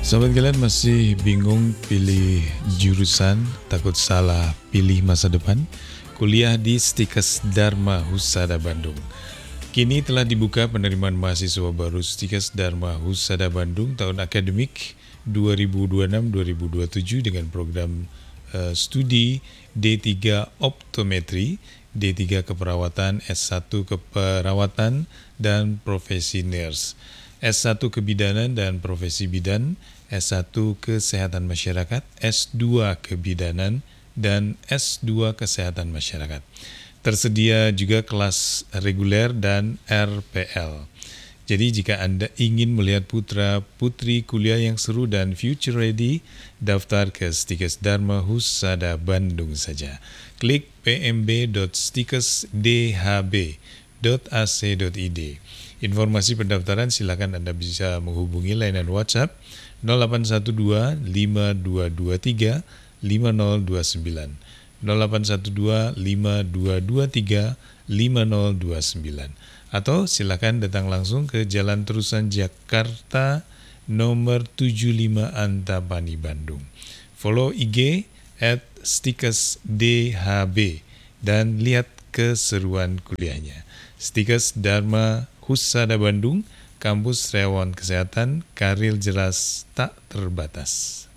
Sahabat kalian masih bingung pilih jurusan, takut salah pilih masa depan? Kuliah di Stikes Dharma Husada Bandung. Kini telah dibuka penerimaan mahasiswa baru Stikes Dharma Husada Bandung tahun akademik 2026-2027 dengan program studi D3 Optometri, D3 Keperawatan, S1 Keperawatan, dan Profesi Nurse, S1 Kebidanan dan Profesi Bidan, S1 Kesehatan Masyarakat, S2 Kebidanan, dan S2 Kesehatan Masyarakat. Tersedia juga kelas reguler dan RPL. Jadi jika Anda ingin melihat putra-putri kuliah yang seru dan future ready, daftar ke Stikes Dharma Husada Bandung saja. Klik pmb.stikesdhb.ac.id. Informasi pendaftaran silakan Anda bisa menghubungi layanan WhatsApp 0812 5223 5029. 0812 5223 5029, atau silakan datang langsung ke Jalan Terusan Jakarta nomor 75 Antapani Bandung. Follow IG @stikesdhb dan lihat keseruan kuliahnya. Stikes Dharma Husada Bandung, Kampus Reawan Kesehatan, karir jelas tak terbatas.